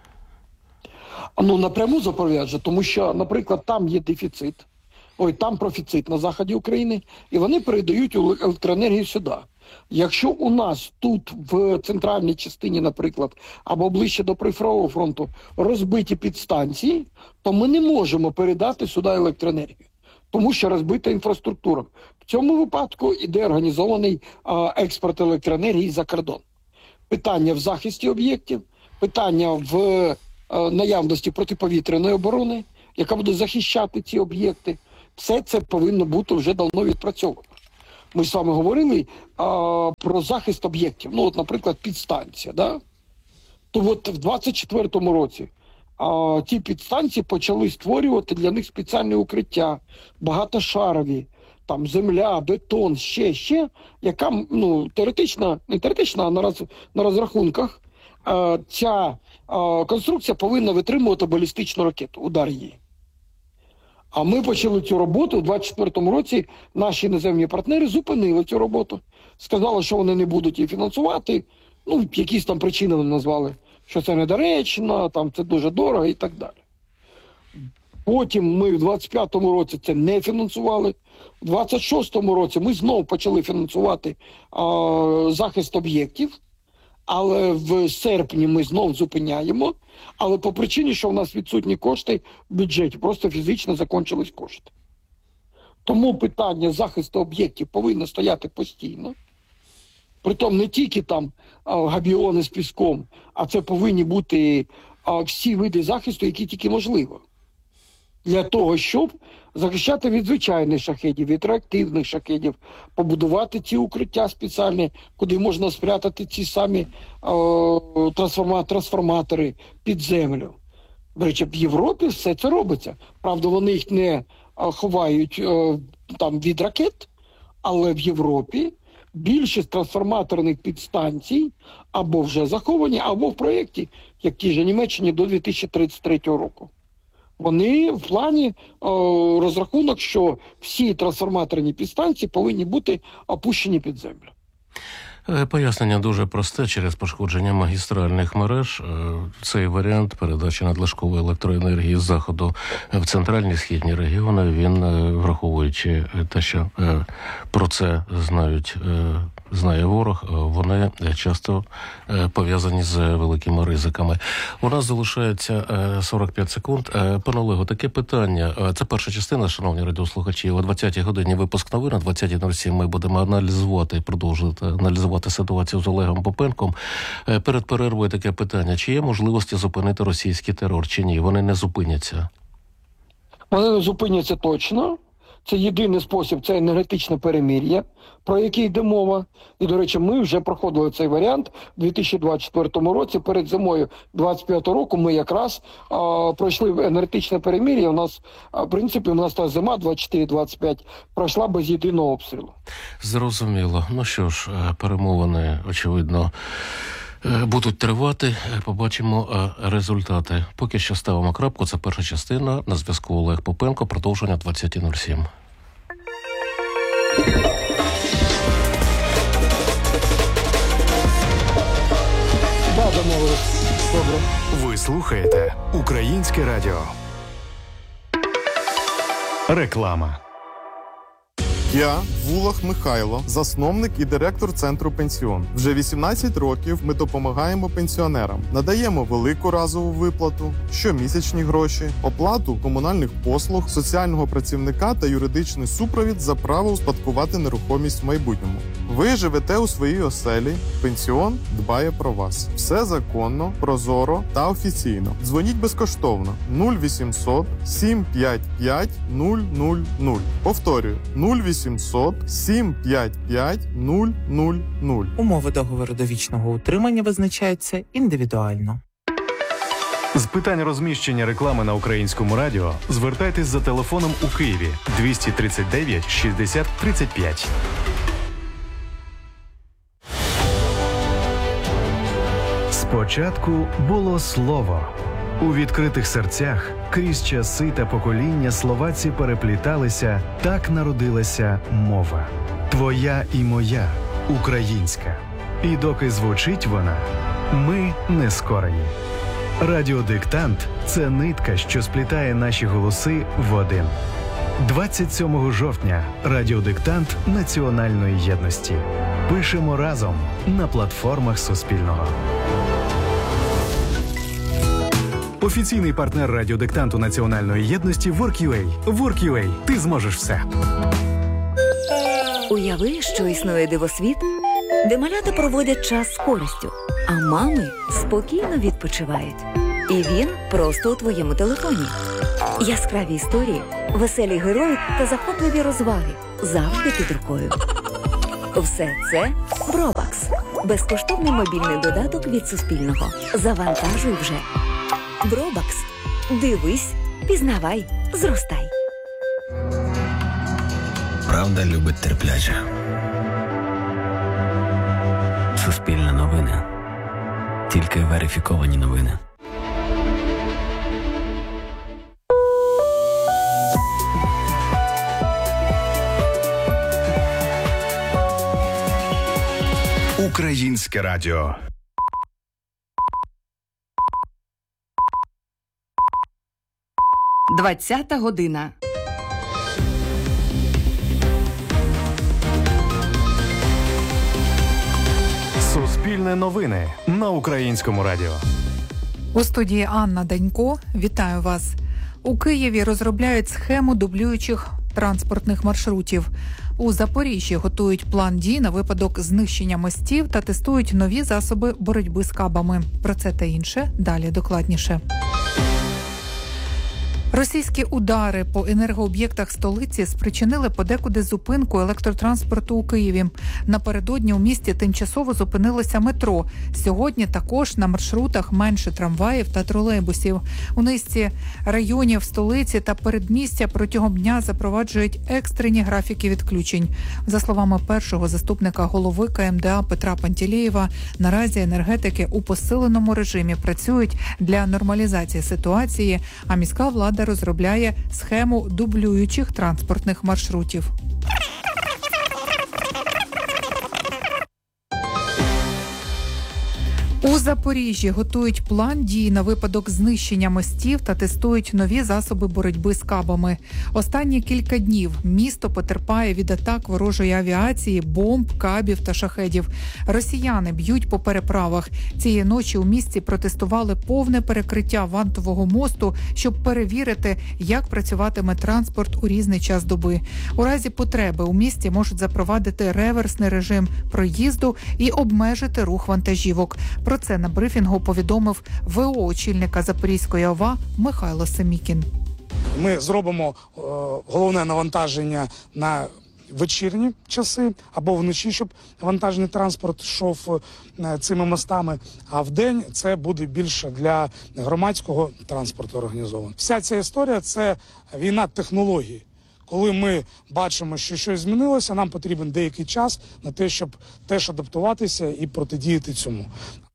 Speaker 15: Ну, напряму запроваджує, тому що, наприклад, там є дефіцит, ой, там профіцит на заході України, і вони передають електроенергію сюди. Якщо у нас тут в центральній частині, наприклад, або ближче до прифронтового фронту розбиті підстанції, то ми не можемо передати сюди електроенергію, тому що розбита інфраструктура. В цьому випадку іде організований а, експорт електроенергії за кордон. Питання в захисті об'єктів, питання в а, наявності протиповітряної оборони, яка буде захищати ці об'єкти. Все це повинно бути вже давно відпрацьовано. Ми з вами говорили а, про захист об'єктів. Ну, от, наприклад, підстанція. Да? То от в двадцять четвертому році а, ті підстанції почали створювати для них спеціальне укриття, багатошарові, там земля, бетон, ще, ще, яка, ну, теоретично, не теоретично, а на, роз, на розрахунках а, ця а, конструкція повинна витримувати балістичну ракету, удар її. А ми почали цю роботу у двадцять четвертому році, наші іноземні партнери зупинили цю роботу. Сказали, що вони не будуть її фінансувати, ну, якісь там причини вони назвали, що це недоречно, там це дуже дорого і так далі. Потім ми в двадцять п'ятому році це не фінансували. У двадцять шостому році ми знову почали фінансувати а, захист об'єктів, але в серпні ми знову зупиняємо, але по причині, що в нас відсутні кошти в бюджеті, просто фізично закінчились кошти. Тому питання захисту об'єктів повинно стояти постійно. Притом не тільки там а, габіони з піском, а це повинні бути а, всі види захисту, які тільки можливо. Для того, щоб захищати від звичайних шахедів, від реактивних шахедів, побудувати ці укриття спеціальні, куди можна спрятати ці самі о, трансформа, трансформатори під землю. До речі, в Європі все це робиться. Правда, вони їх не о, ховають о, там від ракет, але в Європі більшість трансформаторних підстанцій або вже заховані, або в проєкті, як ті ж Німеччині, до дві тисячі тридцять третього року. Вони в плані о, розрахунок, що всі трансформаторні підстанції повинні бути опущені під землю.
Speaker 1: Пояснення дуже просте. Через пошкодження магістральних мереж цей варіант передачі надлишкової електроенергії з заходу в центральні східні регіони, він, враховуючи те, що про це знають, знає ворог, вони часто пов'язані з великими ризиками. У нас залишається сорок п'ять секунд. Пане Олего, таке питання. Це перша частина, шановні радіослухачі. О двадцятій годині випуск новин, о двадцятій нуль сім ми будемо аналізувати, продовжувати аналізувати ситуацію з Олегом Попенком. Перед перервою таке питання. Чи є можливості зупинити російський терор, чи ні? Вони не зупиняться?
Speaker 15: Вони не зупиняться точно. Це єдиний спосіб, це енергетичне перемир'я, про яке йде мова. І, до речі, ми вже проходили цей варіант у дві тисячі двадцять четвертому році. Перед зимою двадцять п'ятого року ми якраз а, пройшли енергетичне перемир'я. У нас, а, в принципі, у нас та зима двадцять чотири двадцять п'ять пройшла без єдиного обстрілу.
Speaker 1: Зрозуміло. Ну що ж, перемовини, очевидно, будуть тривати. Побачимо результати. Поки що ставимо крапку. Це перша частина. На зв'язку Олег Попенко. Продовження о двадцятій нуль сім.
Speaker 15: Так, домовились. Добре.
Speaker 3: Ви слухаєте Українське радіо. Реклама.
Speaker 16: Я Вулах Михайло, засновник і директор Центру Пенсіон. Вже вісімнадцять років ми допомагаємо пенсіонерам. Надаємо велику разову виплату, щомісячні гроші, оплату комунальних послуг, соціального працівника та юридичний супровід за право успадкувати нерухомість в майбутньому. Ви живете у своїй оселі, Пенсіон дбає про вас. Все законно, прозоро та офіційно. Дзвоніть безкоштовно нуль вісімсот сім п'ять п'ять нуль нуль нуль. Повторюю, нуль вісімсот сім п'ять п'ять нуль нуль нуль.
Speaker 17: Умови договору довічного утримання визначаються індивідуально.
Speaker 3: З питань розміщення реклами на Українському радіо звертайтесь за телефоном у Києві двісті тридцять дев'ять шістдесят тридцять п'ять. Спочатку було слово. У відкритих серцях крізь часи та покоління словаці перепліталися, так народилася мова. Твоя і моя, українська. І доки звучить вона, ми не скорені. Радіодиктант – це нитка, що сплітає наші голоси в один. двадцять сьомого жовтня. Радіодиктант Національної єдності. Пишемо разом на платформах Суспільного. Офіційний партнер радіодиктанту Національної єдності WorkUA. WorkUA. Ти зможеш все.
Speaker 18: Уяви, що існує дивосвіт, де малята проводять час з користю, а мами спокійно відпочивають. І він просто у твоєму телефоні. Яскраві історії, веселі герої та захопливі розваги завжди під рукою. Все це Бробакс. Безкоштовний мобільний додаток від Суспільного. Завантажуй вже. Бробакс. Дивись, пізнавай, зростай.
Speaker 19: Правда любить терпляче. Суспільне новини. Тільки верифіковані новини.
Speaker 20: Українське радіо.
Speaker 21: Двадцята година.
Speaker 3: Суспільне новини на Українському радіо.
Speaker 4: У студії Анна Данько. Вітаю вас. У Києві розробляють схему дублюючих транспортних маршрутів. У Запоріжжі готують план дій на випадок знищення мостів та тестують нові засоби боротьби з кабами. Про це та інше далі докладніше. Російські удари по енергооб'єктах столиці спричинили подекуди зупинку електротранспорту у Києві. Напередодні у місті тимчасово зупинилося метро. Сьогодні також на маршрутах менше трамваїв та тролейбусів. У низці районів столиці та передмістя протягом дня запроваджують екстрені графіки відключень. За словами першого заступника голови Ка Ем Де А Петра Пантелєєва, наразі енергетики у посиленому режимі працюють для нормалізації ситуації, а міська влада розробляє схему дублюючих транспортних маршрутів. У Запоріжжі готують план дій на випадок знищення мостів та тестують нові засоби боротьби з кабами. Останні кілька днів місто потерпає від атак ворожої авіації, бомб, кабів та шахедів. Росіяни б'ють по переправах. Цієї ночі у місті протестували повне перекриття Вантового мосту, щоб перевірити, як працюватиме транспорт у різний час доби. У разі потреби у місті можуть запровадити реверсний режим проїзду і обмежити рух вантажівок. Про це на брифінгу повідомив В О очільника Запорізької О В А Михайло Семікін.
Speaker 22: Ми зробимо е, головне навантаження на вечірні часи або вночі, щоб вантажний транспорт йшов е, цими мостами, а вдень це буде більше для громадського транспорту організовано. Вся ця історія – це війна технологій. Коли ми бачимо, що щось змінилося, нам потрібен деякий час на те, щоб теж адаптуватися і протидіяти цьому.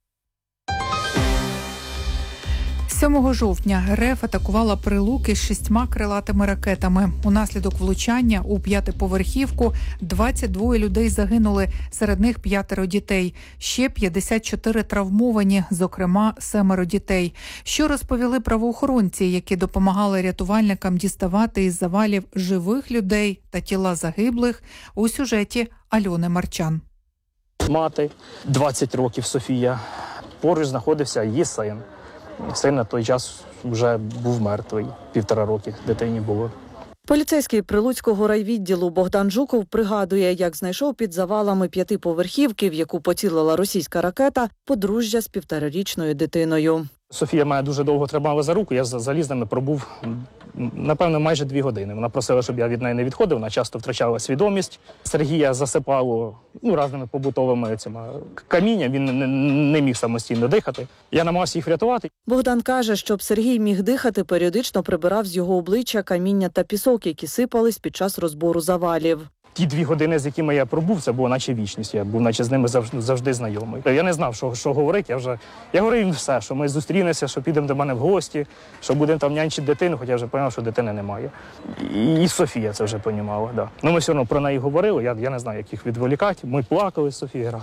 Speaker 4: сьомого жовтня Р Ф атакувала Прилуки з шістьма крилатими ракетами. Унаслідок влучання у п'ятиповерхівку двадцять двоє людей загинули, серед них п'ятеро дітей. Ще п'ятдесят чотири травмовані, зокрема семеро дітей. Що розповіли правоохоронці, які допомагали рятувальникам діставати із завалів живих людей та тіла загиблих, у сюжеті Альони Марчан.
Speaker 23: Мати, двадцять років Софія, поруч знаходився її син. Син на той час вже був мертвий, півтора роки дитині було.
Speaker 24: Поліцейський Прилуцького райвідділу Богдан Жуков пригадує, як знайшов під завалами п'ятиповерхівки, в яку поцілила російська ракета, подружжя з півторарічною дитиною.
Speaker 23: Софія мене дуже довго тримала за руку, я заліз з ними пробув, напевно, майже дві години. Вона просила, щоб я від неї не відходив, вона часто втрачала свідомість. Сергія засипало ну, різними побутовими цими камінням, він не, не міг самостійно дихати. Я намагався їх врятувати.
Speaker 24: Богдан каже, щоб Сергій міг дихати, періодично прибирав з його обличчя каміння та пісок, які сипались під час розбору завалів.
Speaker 23: Ті дві години, з якими я пробув, це було наче вічність. Я був наче з ними завжди, завжди знайомий. Я не знав, що, що говорити. Я вже я говорив їм все, що ми зустрінемося, що підемо до мене в гості, що будемо там нянчити дитину, хоча я вже зрозумів, що дитини немає. І, і Софія це вже розуміла. Да. Ну, ми все одно про неї говорили, я, я не знаю, як їх відволікати. Ми плакали з Софією разом.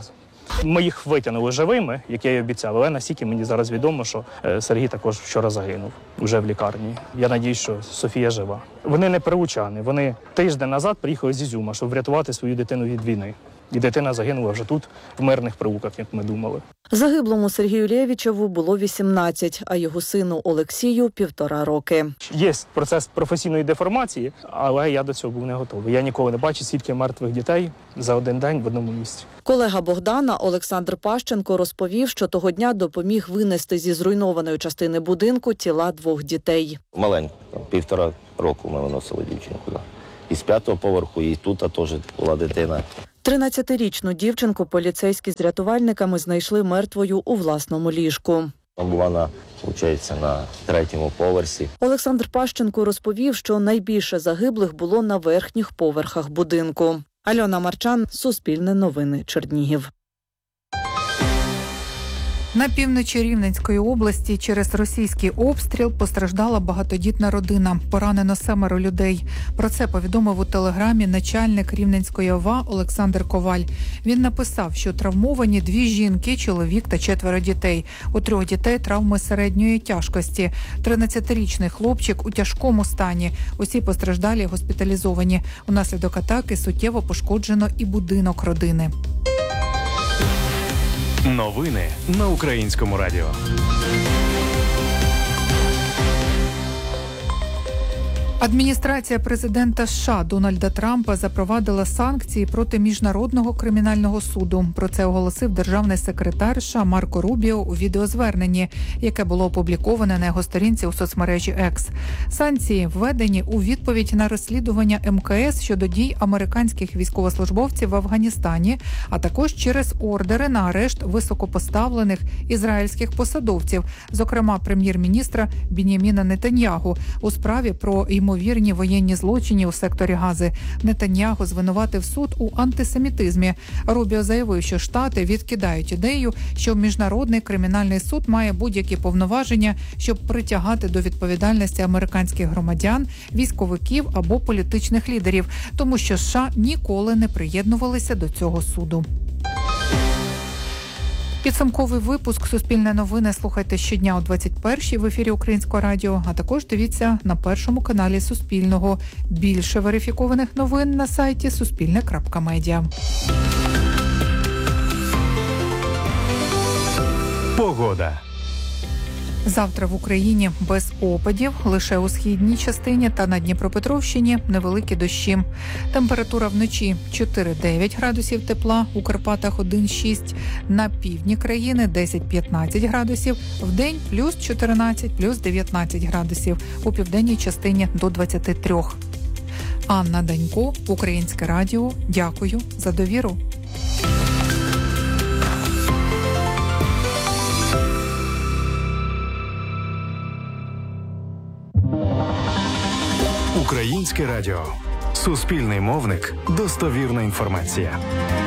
Speaker 23: Ми їх витягнули живими, як я й обіцяв, але настільки мені зараз відомо, що Сергій також вчора загинув, вже в лікарні. Я надіюсь, що Софія жива. Вони не перучани, вони тиждень назад приїхали з Ізюма, щоб врятувати свою дитину від війни. І дитина загинула вже тут, в мирних Прилуках, як ми думали.
Speaker 24: Загиблому Сергію Лєвічеву було вісімнадцять, а його сину Олексію – півтора роки.
Speaker 23: Є процес професійної деформації, але я до цього був не готовий. Я ніколи не бачив стільки мертвих дітей за один день в одному місці.
Speaker 24: Колега Богдана Олександр Пащенко розповів, що того дня допоміг винести зі зруйнованої частини будинку тіла двох дітей.
Speaker 2: Маленько, там, півтора року ми виносили дівчинку. Да. І з п'ятого поверху, і тут а теж була дитина.
Speaker 24: тринадцятирічну дівчинку поліцейські з рятувальниками знайшли мертвою у власному ліжку.
Speaker 2: Вона, виходить, на третьому поверсі.
Speaker 24: Олександр Пащенко розповів, що найбільше загиблих було на верхніх поверхах будинку. Альона Марчан, Суспільне новини, Чернігів.
Speaker 4: На півночі Рівненської області через російський обстріл постраждала багатодітна родина. Поранено семеро людей. Про це повідомив у телеграмі начальник Рівненської ОВА Олександр Коваль. Він написав, що травмовані дві жінки, чоловік та четверо дітей. У трьох дітей травми середньої тяжкості. тринадцятирічний хлопчик у тяжкому стані. Усі постраждалі госпіталізовані. Унаслідок атаки суттєво пошкоджено і будинок родини.
Speaker 3: Новини на Українському радіо.
Speaker 4: Адміністрація президента США Дональда Трампа запровадила санкції проти Міжнародного кримінального суду. Про це оголосив державний секретар США Марко Рубіо у відеозверненні, яке було опубліковане на його сторінці у соцмережі X. Санкції введені у відповідь на розслідування ем ка ес щодо дій американських військовослужбовців в Афганістані, а також через ордери на арешт високопоставлених ізраїльських посадовців, зокрема прем'єр-міністра Бін'яміна Нетаньягу, у справі про ймовірні воєнні злочини у секторі Гази. Нетаньягу звинуватив суд у антисемітизмі. Рубіо заявив, що Штати відкидають ідею, що Міжнародний кримінальний суд має будь-які повноваження, щоб притягати до відповідальності американських громадян, військовиків або політичних лідерів, тому що США ніколи не приєднувалися до цього суду. Підсумковий випуск «Суспільне новини» слухайте щодня о двадцять першій в ефірі Українського радіо, а також дивіться на першому каналі Суспільного. Більше верифікованих новин на сайті суспільне крапка медіа.
Speaker 3: Погода.
Speaker 4: Завтра в Україні без опадів, лише у східній частині та на Дніпропетровщині невеликі дощі. Температура вночі чотири-дев'ять градусів тепла, у Карпатах один-шість, на півдні країни десять-п'ятнадцять градусів, вдень плюс чотирнадцять, плюс дев'ятнадцять градусів, у південній частині до двадцяти трьох. Анна Данько, Українське радіо. Дякую за довіру.
Speaker 3: Українське радіо. Суспільний мовник. Достовірна інформація.